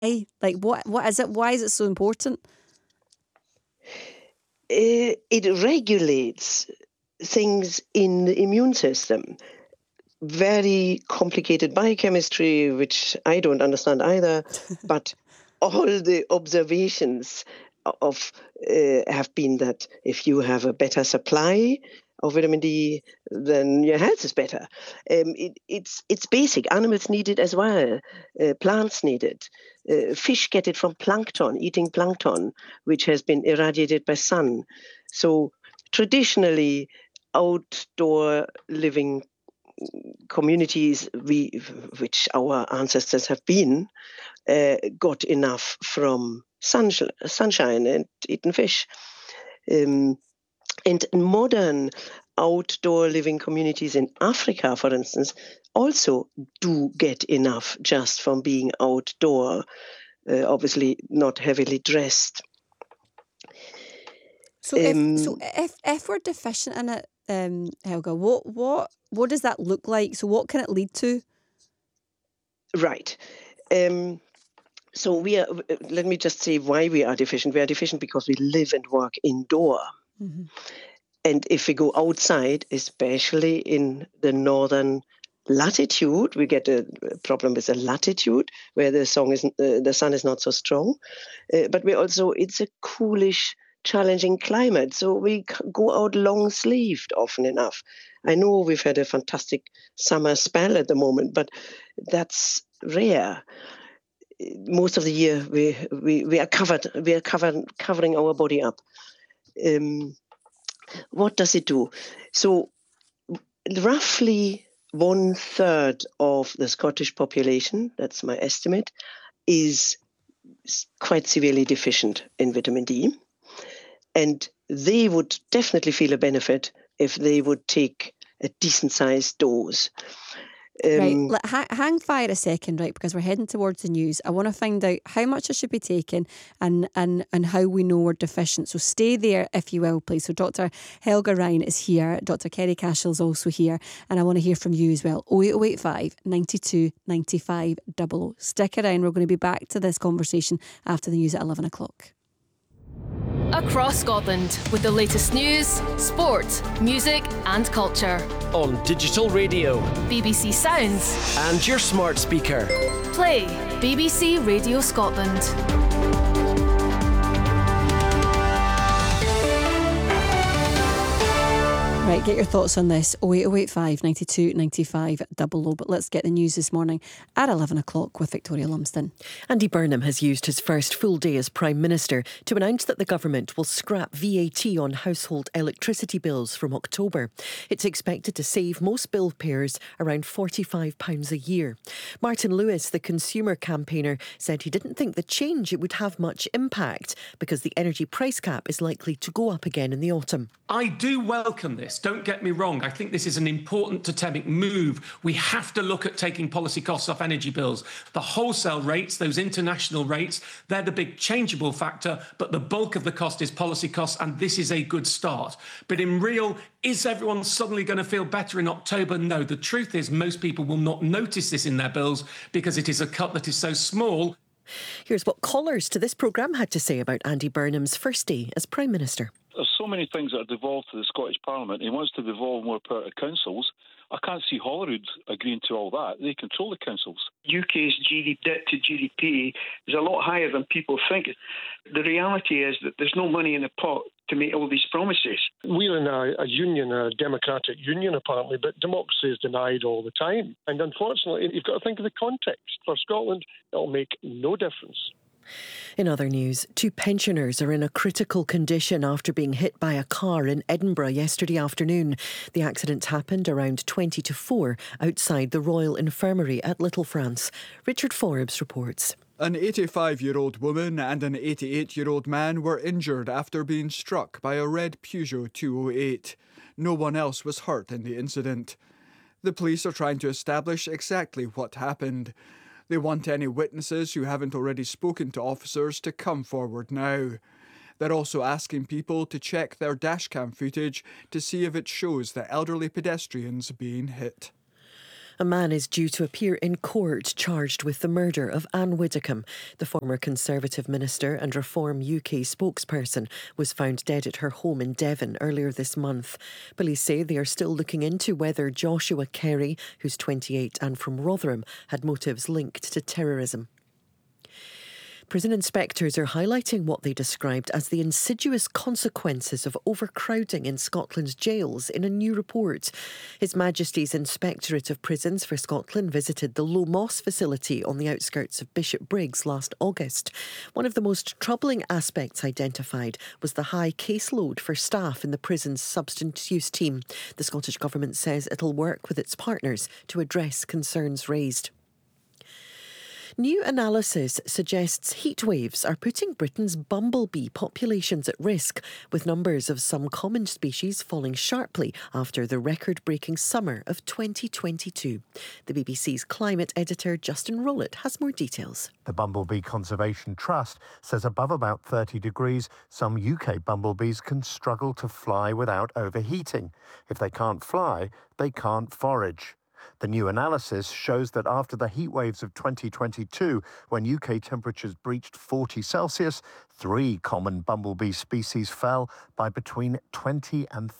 Like, what is it? Why is it so important? It regulates things in the immune system. Very complicated biochemistry, which I don't understand either, but all the observations have been that if you have a better supply of vitamin D, then your health is better. It's basic. Animals need it as well. Plants need it. Fish get it from plankton, eating plankton, which has been irradiated by sun. So traditionally, outdoor living communities, which our ancestors have been, got enough from sunshine and eaten fish. And modern outdoor living communities in Africa, for instance, also do get enough just from being outdoor, obviously not heavily dressed. So if we're deficient in it, Helga, what does that look like? So what can it lead to? Right. So let me just say why we are deficient. We are deficient because we live and work indoor. Mm-hmm. And if we go outside, especially in the northern latitude, we get a problem with the latitude where the sun is not so strong. But it's a coolish, challenging climate. So we go out long-sleeved often enough. I know we've had a fantastic summer spell at the moment, but that's rare. Most of the year we are covered. We are covering our body up. What does it do? So roughly 1/3 of the Scottish population, that's my estimate, is quite severely deficient in vitamin D. And they would definitely feel a benefit if they would take a decent-sized dose. Right, hang fire a second, right, because we're heading towards the news. I want to find out how much it should be taken and how we know we're deficient. So stay there, if you will, please. So Dr. Helga Ryan is here. Dr. Kerry Cashel is also here. And I want to hear from you as well. 08085 92 95 00. Stick around. We're going to be back to this conversation after the news at 11 o'clock. Across Scotland with the latest news, sport, music and culture. On digital radio, BBC Sounds and your smart speaker. Play BBC Radio Scotland. Right, get your thoughts on this. 08085 92 95 00. But let's get the news this morning at 11 o'clock with Victoria Lumsden. Andy Burnham has used his first full day as Prime Minister to announce that the government will scrap VAT on household electricity bills from October. It's expected to save most bill payers around £45 a year. Martin Lewis, the consumer campaigner, said he didn't think the change would have much impact because the energy price cap is likely to go up again in the autumn. I do welcome this. Don't get me wrong. I think this is an important totemic move. We have to look at taking policy costs off energy bills. The wholesale rates, those international rates, they're the big changeable factor, but the bulk of the cost is policy costs, and this is a good start. But in real, is everyone suddenly going to feel better in October? No. The truth is most people will not notice this in their bills because it is a cut that is so small. Here's what callers to this programme had to say about Andy Burnham's first day as Prime Minister. There's so many things that are devolved to the Scottish Parliament. He wants to devolve more power to councils. I can't see Holyrood agreeing to all that. They control the councils. UK's debt to GDP is a lot higher than people think. The reality is that there's no money in the pot to make all these promises. We're in a union, a democratic union apparently, but democracy is denied all the time. And unfortunately, you've got to think of the context. For Scotland, it'll make no difference. In other news, 2 pensioners are in a critical condition after being hit by a car in Edinburgh yesterday afternoon. The accident happened around 20 to 4 outside the Royal Infirmary at Little France. Richard Forbes reports. An 85-year-old woman and an 88-year-old man were injured after being struck by a red Peugeot 208. No one else was hurt in the incident. The police are trying to establish exactly what happened. They want any witnesses who haven't already spoken to officers to come forward now. They're also asking people to check their dashcam footage to see if it shows the elderly pedestrians being hit. A man is due to appear in court charged with the murder of Anne Widdecombe. The former Conservative minister and Reform UK spokesperson was found dead at her home in Devon earlier this month. Police say they are still looking into whether Joshua Carey, who's 28 and from Rotherham, had motives linked to terrorism. Prison inspectors are highlighting what they described as the insidious consequences of overcrowding in Scotland's jails in a new report. His Majesty's Inspectorate of Prisons for Scotland visited the Low Moss facility on the outskirts of Bishopbriggs last August. One of the most troubling aspects identified was the high caseload for staff in the prison's substance use team. The Scottish Government says it'll work with its partners to address concerns raised. New analysis suggests heat waves are putting Britain's bumblebee populations at risk, with numbers of some common species falling sharply after the record-breaking summer of 2022. The BBC's climate editor Justin Rowlett has more details. The Bumblebee Conservation Trust says above about 30 degrees, some UK bumblebees can struggle to fly without overheating. If they can't fly, they can't forage. The new analysis shows that after the heat waves of 2022, when UK temperatures breached 40 Celsius, 3 common bumblebee species fell by between 20 and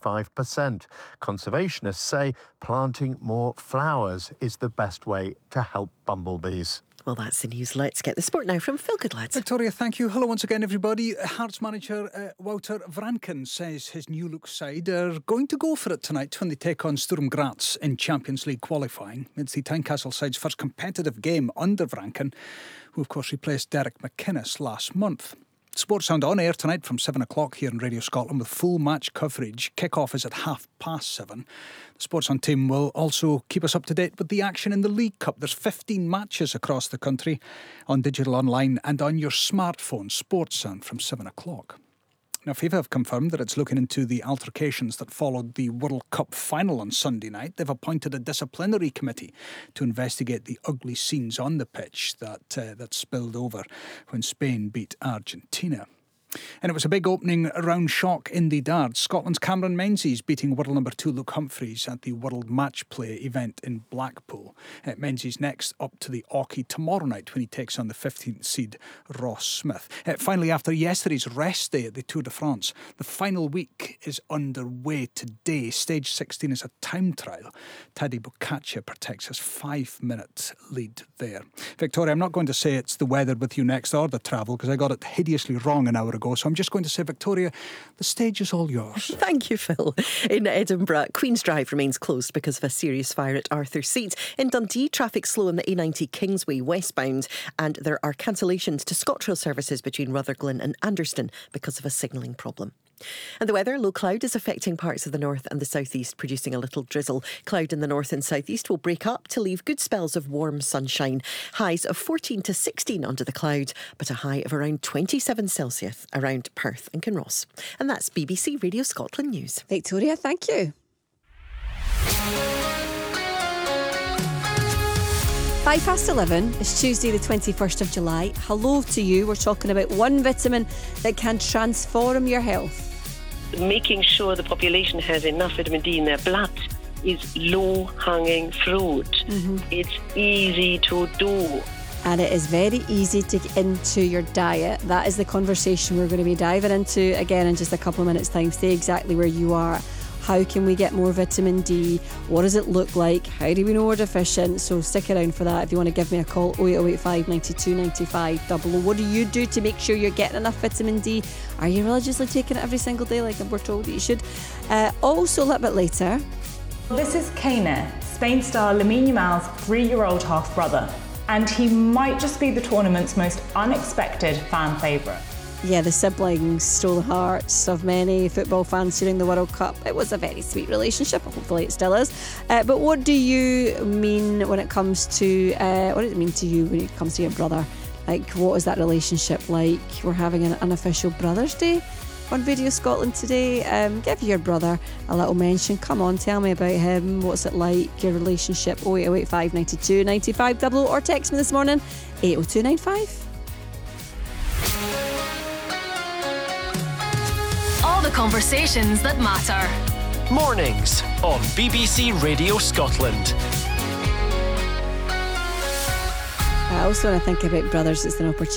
35%. Conservationists say planting more flowers is the best way to help bumblebees. Well, that's the news. Let's get the sport now from Phil Goodlads. Victoria, thank you. Hello once again, everybody. Hearts manager Wouter Vranken says his new look side are going to go for it tonight when they take on Sturm Graz in Champions League qualifying. It's the Tynecastle side's first competitive game under Vranken, who of course replaced Derek McInnes last month. Sports Sound on air tonight from 7 o'clock here on Radio Scotland with full match coverage. Kick-off is at 7:30. The Sports On team will also keep us up to date with the action in the League Cup. There's 15 matches across the country on digital, online and on your smartphone. Sports Sound from 7 o'clock. Now, FIFA have confirmed that it's looking into the altercations that followed the World Cup final on Sunday night. They've appointed a disciplinary committee to investigate the ugly scenes on the pitch that spilled over when Spain beat Argentina. And it was a big opening round shock in the darts. Scotland's Cameron Menzies beating world number 2 Luke Humphreys at the World Match Play event in Blackpool. Menzies next up to the Auckey tomorrow night when he takes on the 15th seed Ross Smith. Finally, after yesterday's rest day at the Tour de France, the final week is underway today. Stage 16 is a time trial. Tadej Pogačar protects his 5-minute lead there. Victoria, I'm not going to say it's the weather with you next or the travel because I got it hideously wrong an hour ago. So I'm just going to say, Victoria, the stage is all yours. Thank you, Phil. In Edinburgh, Queen's Drive remains closed because of a serious fire at Arthur Seat. In Dundee, traffic slow on the A90 Kingsway westbound, and there are cancellations to ScotRail services between Rutherglen and Anderston because of a signalling problem. And the weather, low cloud is affecting parts of the north and the southeast, producing a little drizzle. Cloud in the north and southeast will break up to leave good spells of warm sunshine. Highs of 14 to 16 under the cloud, but a high of around 27 Celsius around Perth and Kinross. And that's BBC Radio Scotland News. Victoria, thank you. 11:05. It's Tuesday the 21st of July. Hello to you. We're talking about one vitamin that can transform your health. Making sure the population has enough vitamin D in their blood is low-hanging fruit. It's easy to do. And it is very easy to get into your diet. That is the conversation we're going to be diving into again in just a couple of minutes' time. Stay exactly where you are. How can we get more vitamin D? What does it look like? How do we know we're deficient? So stick around for that. If you want to give me a call, 08085 92 95 00. What do you do to make sure you're getting enough vitamin D? Are you religiously taking it every single day like we're told that you should? Also, a little bit later. This is Kane, Spain star Lamine Yamal's 3-year-old half-brother. And he might just be the tournament's most unexpected fan favourite. Yeah, the siblings stole the hearts of many football fans during the World Cup. It was a very sweet relationship. Hopefully it still is. But what do you mean when it comes to... what does it mean to you when it comes to your brother? Like, what is that relationship like? We're having an unofficial Brothers' Day on Radio Scotland today. Give your brother a little mention. Come on, tell me about him. What's it like, your relationship? 08085 92 95 00, or text me this morning, 80295. All the conversations that matter. Mornings on BBC Radio Scotland. I also, when I think about brothers, it's an opportunity